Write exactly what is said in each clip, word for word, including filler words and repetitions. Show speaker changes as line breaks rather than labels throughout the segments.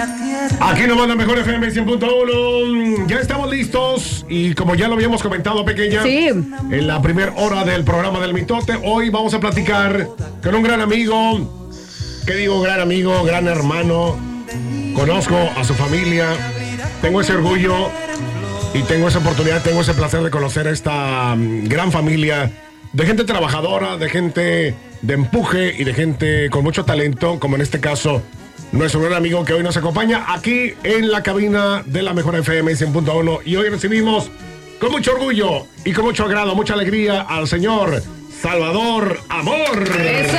Aquí nos manda Mejor F M cien punto uno. Ya estamos listos y como ya lo habíamos comentado, pequeña,
sí,
en la primera hora del programa del Mitote, hoy vamos a platicar con un gran amigo. ¿Qué digo gran amigo? Gran hermano. Conozco a su familia. Tengo ese orgullo y tengo esa oportunidad, tengo ese placer de conocer a esta um, gran familia de gente trabajadora, de gente de empuje y de gente con mucho talento, como en este caso nuestro gran amigo que hoy nos acompaña aquí en la cabina de la Mejor F M cien punto uno. Y hoy recibimos con mucho orgullo y con mucho agrado, mucha alegría al señor Salvador Amor.
¡Eso!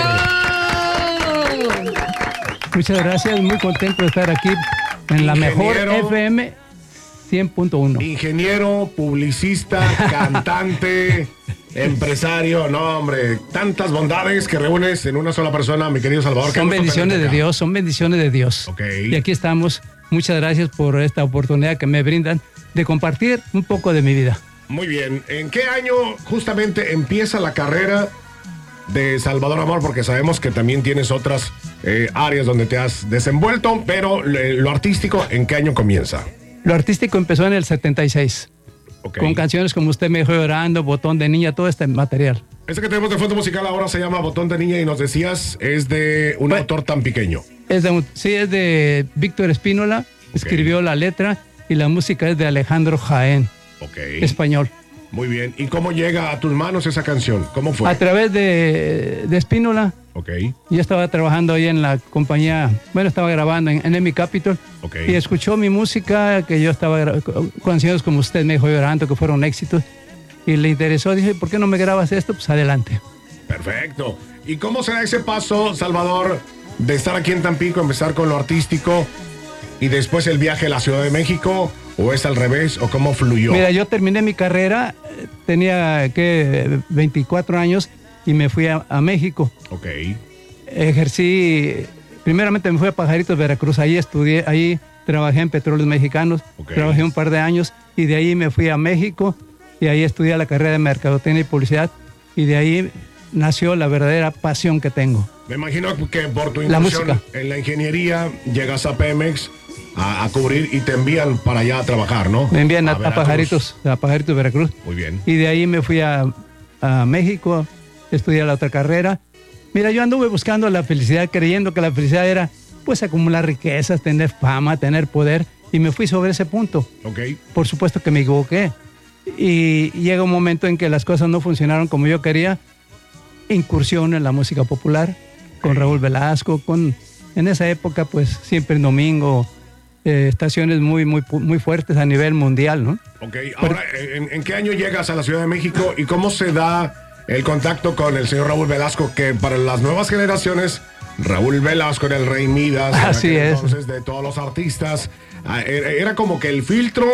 Muchas gracias, muy contento de estar aquí en la Mejor F M cien punto uno.
Ingeniero, publicista, cantante, empresario, no hombre, tantas bondades que reúnes en una sola persona, mi querido Salvador.
Son bendiciones de Dios, son bendiciones de Dios.
Okay.
Y aquí estamos. Muchas gracias por esta oportunidad que me brindan de compartir un poco de mi vida.
Muy bien. ¿En qué año justamente empieza la carrera de Salvador Amor? Porque sabemos que también tienes otras eh, áreas donde te has desenvuelto, pero le, lo artístico, ¿en qué año comienza?
Lo artístico empezó en el setenta y seis. Okay. Con canciones como Usted me dejó llorando, Botón de niña, todo este material.
Este que tenemos de fondo musical ahora se llama Botón de niña y nos decías es de un pues, autor tan pequeño.
Es de, sí, es de Víctor Espínola, okay. Escribió la letra y la música es de Alejandro Jaén,
okay.
Español.
Muy bien. ¿Y cómo llega a tus manos esa canción? ¿Cómo fue?
A través de, de Espínola.
Ok.
Yo estaba trabajando ahí en la compañía, bueno, estaba grabando en, en Emi Capitol.
Ok.
Y escuchó mi música, que yo estaba canciones como Usted me dejó llorando, que fueron éxitos. Y le interesó, dije, ¿por qué no me grabas esto? Pues adelante.
Perfecto. ¿Y cómo será ese paso, Salvador, de estar aquí en Tampico, empezar con lo artístico y después el viaje a la Ciudad de México? ¿O es al revés? ¿O cómo fluyó?
Mira, yo terminé mi carrera, tenía que veinticuatro años y me fui a, a México.
Ok.
Ejercí, primeramente me fui a Pajaritos, Veracruz, ahí estudié, ahí trabajé en Petróleos Mexicanos, okay. Trabajé un par de años y de ahí me fui a México y ahí estudié la carrera de Mercadotecnia y Publicidad y de ahí nació la verdadera pasión que tengo.
Me imagino que por tu incursión en la ingeniería llegas a Pemex A, a cubrir y te envían para allá a trabajar, ¿no?
Me envían a, a, a Pajaritos, a Pajaritos, Veracruz.
Muy bien.
Y de ahí me fui a, a México, estudié la otra carrera. Mira, yo anduve buscando la felicidad, creyendo que la felicidad era, pues, acumular riquezas, tener fama, tener poder, y me fui sobre ese punto.
Ok.
Por supuesto que me equivoqué. Y llega un momento en que las cosas no funcionaron como yo quería. Incursión en la música popular, con Raúl Velasco, con, en esa época, pues, Siempre en Domingo, Eh, estaciones muy, muy, muy fuertes a nivel mundial, ¿no?
Ok, ahora, ¿en, ¿en qué año llegas a la Ciudad de México y cómo se da el contacto con el señor Raúl Velasco? Que para las nuevas generaciones, Raúl Velasco era el rey Midas.
Así es.
Entonces, de todos los artistas, era como que el filtro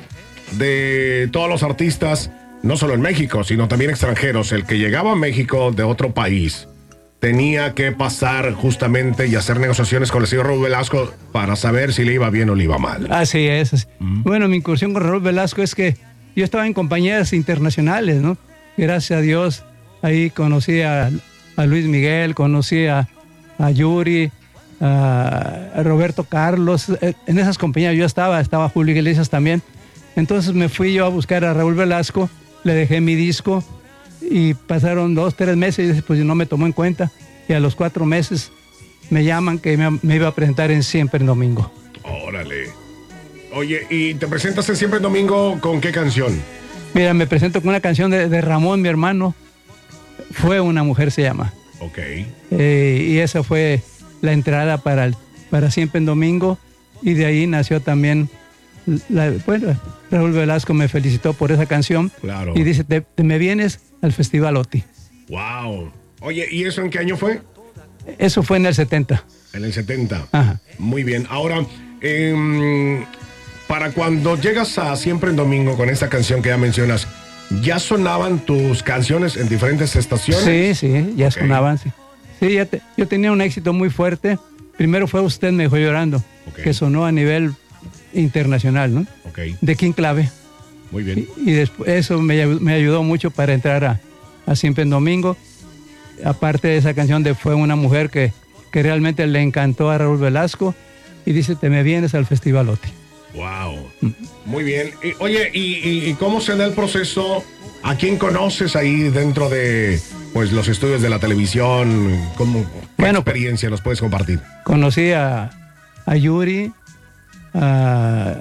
de todos los artistas, no solo en México, sino también extranjeros. El que llegaba a México de otro país tenía que pasar justamente y hacer negociaciones con el señor Raúl Velasco para saber si le iba bien o le iba mal.
Así es. Así. Mm. Bueno, mi incursión con Raúl Velasco es que yo estaba en compañías internacionales, ¿no? Gracias a Dios, ahí conocí a, a Luis Miguel, conocí a, a Yuri, a, a Roberto Carlos. En esas compañías yo estaba, estaba Julio Iglesias también. Entonces me fui yo a buscar a Raúl Velasco, le dejé mi disco, y pasaron dos, tres meses y pues no me tomó en cuenta. Y a los cuatro meses me llaman que me, me iba a presentar en Siempre en Domingo.
Órale. Oye, ¿y te presentas en Siempre en Domingo con qué canción?
Mira, me presento con una canción de, de Ramón, mi hermano. Fue una mujer, se llama.
Ok.
Eh, y esa fue la entrada para, el, para Siempre en Domingo. Y de ahí nació también... La, bueno, Raúl Velasco me felicitó por esa canción.
Claro.
Y dice, te, te me vienes al Festival OTI.
Wow. Oye, ¿y eso en qué año fue?
Eso fue en el setenta.
En el setenta.
Ajá.
Muy bien. Ahora, eh, para cuando llegas a Siempre en Domingo con esta canción que ya mencionas, ¿ya sonaban tus canciones en diferentes estaciones?
Sí, sí, ya okay. sonaban, sí. Sí, ya te, yo tenía un éxito muy fuerte. Primero fue Usted me dejó llorando, okay. que sonó a nivel internacional, ¿no?
Okay.
De King Clave.
Muy bien.
Y, y después eso me, me ayudó mucho para entrar a, a Siempre en Domingo. Aparte de esa canción de Fue una mujer que, que realmente le encantó a Raúl Velasco. y dice, te me vienes al Festivalote.
Wow, mm. Muy bien. Y, oye, ¿y, y, ¿y cómo se da el proceso? ¿A quién conoces ahí dentro de pues los estudios de la televisión? ¿Cómo, ¿Qué bueno, experiencia nos puedes compartir?
Conocí a, a Yuri, a,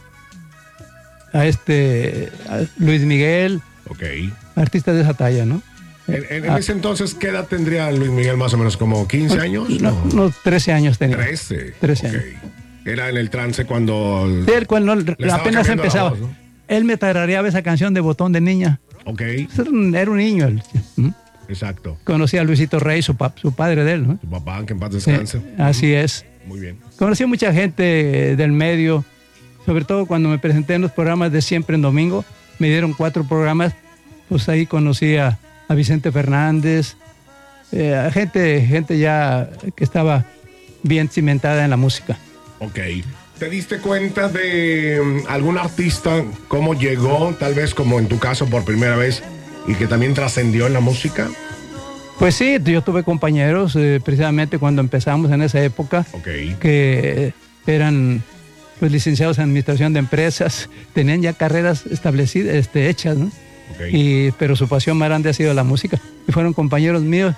a este a Luis Miguel,
okay.
Artistas de esa talla, ¿no?
En, en, en ese entonces, ¿qué edad tendría Luis Miguel más o menos? ¿Como quince años?
No, no, no trece años tenía.
trece.
trece
okay.
años.
Era en el trance cuando...
Sí, él cuando apenas empezaba. Voz, ¿no? Él me tarareaba esa canción de Botón de Niña.
Ok.
Era un, era un niño él. ¿Mm?
Exacto.
Conocí a Luisito Rey, su, pap, su padre de él, ¿no?
Su papá, que en paz descanse.
Sí, así es.
Muy bien.
Conocí a mucha gente del medio, sobre todo cuando me presenté en los programas de Siempre en Domingo. Me dieron cuatro programas, pues ahí conocí a, a Vicente Fernández, eh, a gente, gente ya que estaba bien cimentada en la música.
Ok. ¿Te diste cuenta de um, algún artista, cómo llegó, tal vez como en tu caso por primera vez, y que también trascendió en la música?
Pues sí, yo tuve compañeros, eh, precisamente cuando empezamos en esa época,
okay.
que eran pues licenciados en administración de empresas, tenían ya carreras establecidas, este, hechas, ¿no?
Okay.
Y, pero su pasión más grande ha sido la música, y fueron compañeros míos.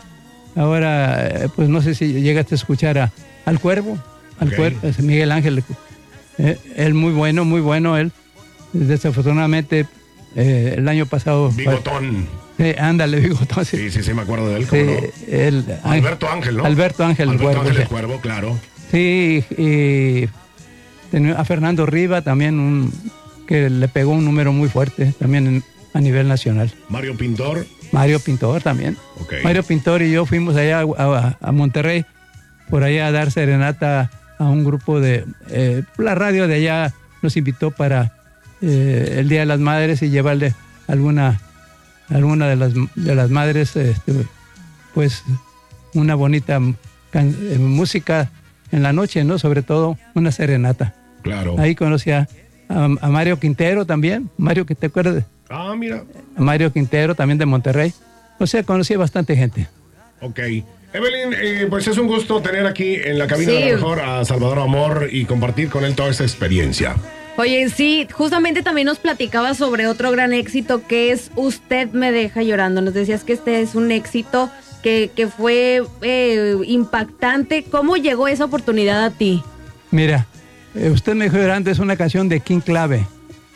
Ahora, pues no sé si llegaste a escuchar a, al Cuervo, al
okay.
Cuervo, Miguel Ángel, eh, él muy bueno, muy bueno, él. Desafortunadamente, eh, el año pasado...
Bigotón.
Eh, ándale, Bigotón.
Sí, sí, sí, me acuerdo de él, ¿cómo
sí,
no?
El,
Alberto Ángel, ¿no?
Alberto Ángel,
Alberto
Cuervo,
Ángel
sí.
el Cuervo, claro.
Sí, y tenía a Fernando Riva también, un, que le pegó un número muy fuerte, también en, a nivel nacional.
Mario Pintor.
Mario Pintor también.
Okay.
Mario Pintor y yo fuimos allá a, a, a Monterrey, por allá a dar serenata a un grupo de... Eh, la radio de allá nos invitó para eh, el Día de las Madres y llevarle alguna, alguna de, las, de las madres, este, pues, una bonita can, eh, música en la noche, ¿no? Sobre todo una serenata.
Claro.
Ahí conocí a, a, a Mario Quintero también. Mario, que te acuerdas.
Ah, mira.
A Mario Quintero, también de Monterrey. O sea, conocí a bastante gente.
Ok. Evelyn, eh, pues es un gusto tener aquí en la cabina
sí.
de lo mejor a Salvador Amor y compartir con él toda esta experiencia.
Oye, sí, justamente también nos platicaba sobre otro gran éxito que es Usted me deja llorando. Nos decías que este es un éxito que, que fue eh, impactante. ¿Cómo llegó esa oportunidad a ti?
Mira, eh, Usted me dejó llorando es una canción de King Clave.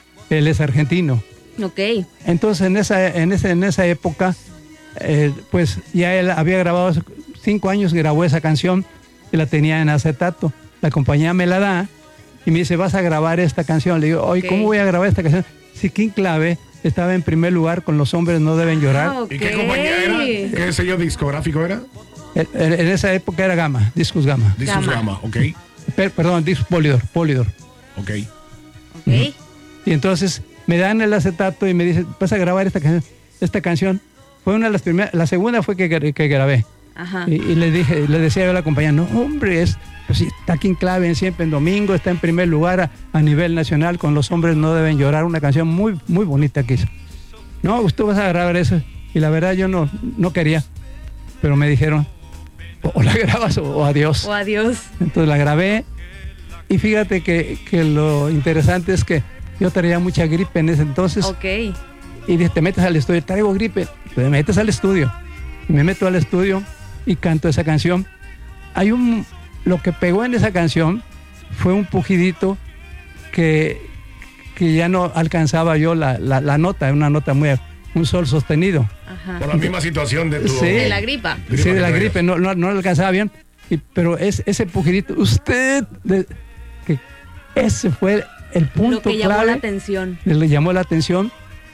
Él es argentino.
Ok.
Entonces, en esa, en esa, en esa época, eh, pues ya él había grabado, cinco años grabó esa canción y la tenía en acetato. La compañía me la da y me dice, vas a grabar esta canción. Le digo, oye, okay. ¿cómo voy a grabar esta canción? Si King Clave estaba en primer lugar con Los hombres no deben llorar.
Ah, okay.
¿Y qué compañía era? ¿Qué sello discográfico era?
En, en esa época era Gama, Discos Gama.
Discos Gama, Gama ok.
Per, perdón, Discos Polydor, Polydor.
Ok.
Ok. Uh-huh.
Y entonces me dan el acetato y me dicen, vas a grabar esta canción. Esta canción fue una de las primeras, la segunda fue que, que grabé.
Ajá.
Y, y le dije, le decía yo a la compañía, no, hombre, es, pues, está aquí en Clave en Siempre en Domingo, está en primer lugar a, a nivel nacional con Los hombres no deben llorar, una canción muy, muy bonita que hizo. No, usted vas a grabar eso. Y la verdad yo no, no quería, pero me dijeron, o, o la grabas o, o adiós.
O adiós.
Entonces la grabé y fíjate que, que lo interesante es que yo traía mucha gripe en ese entonces.
Ok.
Y dije, te metes al estudio, traigo gripe, te metes al estudio. Y me meto al estudio y canto esa canción. Hay un, lo que pegó en esa canción fue un pujidito que, que ya no alcanzaba yo la, la, la nota, una nota muy, un sol sostenido.
Ajá.
Por la misma situación de tu...
Sí,
de la gripa.
gripa sí, de la gripe, no, no, no lo alcanzaba bien. Y, pero es, ese pujidito, usted, de, que ese fue el punto
lo que llamó
clave,
la atención.
Le llamó la atención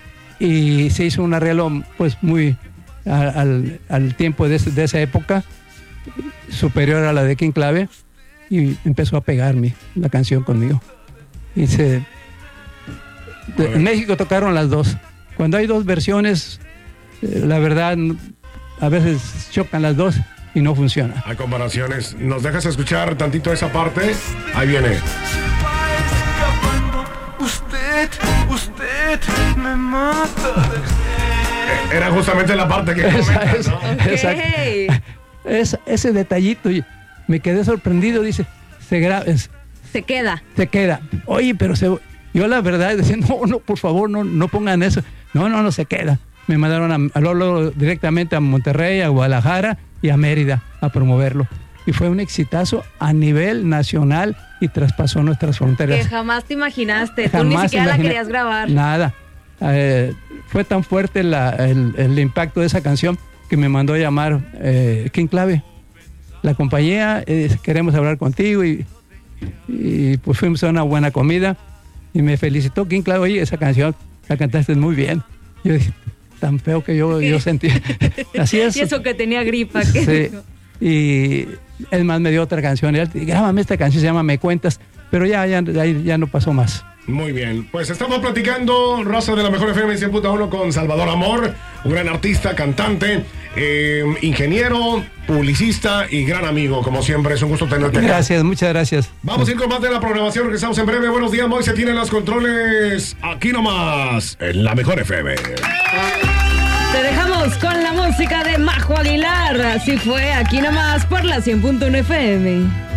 y se hizo un arreglo pues muy a, al, al tiempo de, de esa época, superior a la de King Clave, y empezó a pegarme la canción conmigo. Y se, de, en México tocaron las dos. Cuando hay dos versiones, eh, la verdad, a veces chocan las dos y no funciona.
Hay comparaciones. ¿Nos dejas escuchar tantito esa parte? Ahí viene.
Usted, usted me mata.
Era justamente la parte que comentas, ¿no?
Okay.
Es, ese detallito, me quedé sorprendido, dice, se graba, es,
Se queda.
Se queda. Oye, pero se, yo la verdad decía, no, no, por favor, no, no pongan eso. No, no, no se queda. Me mandaron a, a Lolo directamente a Monterrey, a Guadalajara y a Mérida a promoverlo. Y fue un exitazo a nivel nacional y traspasó nuestras fronteras.
Que jamás te imaginaste,
Jamás
tú ni siquiera
imaginé,
la querías grabar.
Nada. Eh, fue tan fuerte la, el, el impacto de esa canción que me mandó a llamar eh, King Clave. La compañía, eh, queremos hablar contigo y, y pues fuimos a una buena comida y me felicitó King Clave. Oye, esa canción la cantaste muy bien. Yo dije, tan feo que yo, yo sentí. Así es.
Y eso que tenía gripa.
Sí. Y él más me dio otra canción. Y él, grábame esta canción, se llama Me Cuentas. Pero ya, ya, ya, ya no pasó más.
Muy bien, pues estamos platicando Raza de la Mejor F M cien punto uno con Salvador Amor, un gran artista, cantante, eh, ingeniero, publicista y gran amigo. Como siempre, es un gusto tenerte acá.
Gracias, muchas gracias.
Vamos a ir con más de la programación, regresamos en breve. Buenos días, Moy, se tienen los controles aquí nomás, en la Mejor F M.
Te dejamos con la música de Majo Aguilar. Así fue, aquí nomás por la cien punto uno F M.